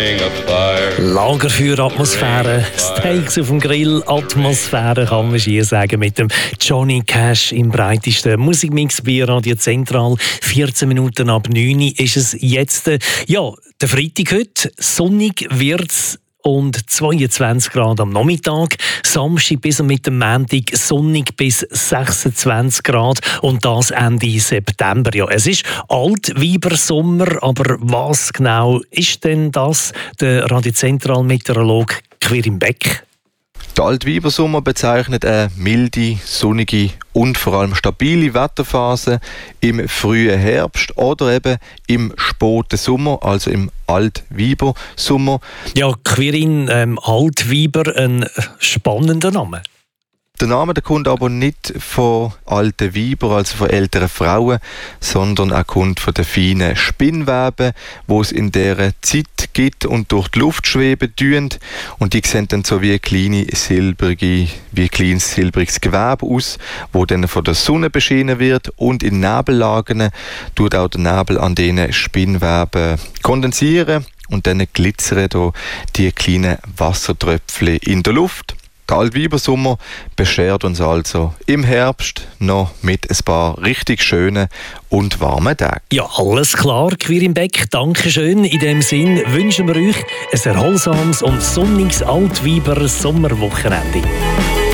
Lagerfeuer-Atmosphäre, Steaks auf dem Grill, Atmosphäre kann man hier sagen, mit dem Johnny Cash im breitesten Musikmix bei Radio Zentral. 14 Minuten ab 9 ist es jetzt. Ja, der Freitag heute, sonnig wird's und 22 Grad am Nachmittag. Samstag bis mit dem Montag sonnig bis 26 Grad und das Ende September. Ja, es ist Altweibersommer, aber was genau ist denn das? Der Radio-Zentral-Meteorologe Quirin Beck. Der Altweibersommer bezeichnet eine milde, sonnige und vor allem stabile Wetterphase im frühen Herbst oder eben im späten Sommer, also im Altweibersommer. Ja, Quirin, Altweiber, ein spannender Name. Der Name der kommt aber nicht von alten Weibern, also von älteren Frauen, sondern er kommt von den feinen Spinnweben, die es in dieser Zeit gibt und durch die Luft schweben tun. Und die sehen dann so wie kleines silbriges Gewebe aus, wo dann von der Sonne beschienen wird. Und in Nebellagen tut auch der Nebel an diesen Spinnweben kondensieren und dann glitzern da die kleinen Wassertröpfchen in der Luft. Der Altweibersommer beschert uns also im Herbst noch mit ein paar richtig schönen und warmen Tagen. Ja, alles klar, Quirin Beck, danke schön. In dem Sinn wünschen wir euch ein erholsames und sonniges Altweiber-Sommerwochenende.